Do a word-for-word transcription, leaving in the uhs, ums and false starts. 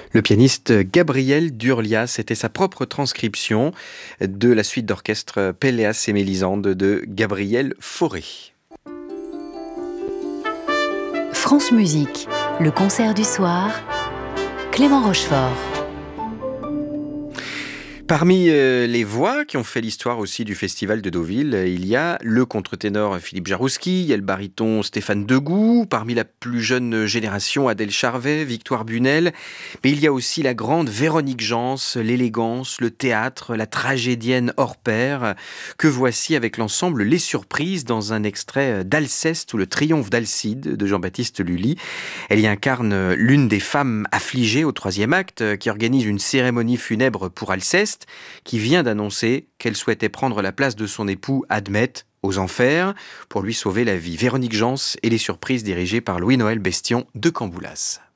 Le pianiste Gabriel Durlia, c'était sa propre transcription de la suite d'orchestre Péléas et Mélisande de Gabriel Fauré. France Musique, le concert du soir, Clément Rochefort. Parmi euh, les voix qui ont fait l'histoire aussi du Festival de Deauville, euh, il y a le contre-ténor Philippe Jarouski, il y a le baryton Stéphane Degout, parmi la plus jeune génération Adèle Charvet, Victoire Bunel, mais il y a aussi la grande Véronique Jans, l'élégance, le théâtre, la tragédienne hors pair, que voici avec l'ensemble Les Surprises dans un extrait d'Alceste ou le triomphe d'Alcide de Jean-Baptiste Lully. Elle y incarne l'une des femmes affligées au troisième acte qui organise une cérémonie funèbre pour Alceste, qui vient d'annoncer qu'elle souhaitait prendre la place de son époux Admète aux enfers pour lui sauver la vie. Véronique Jans et Les Surprises dirigées par Louis-Noël Bestion de Camboulas.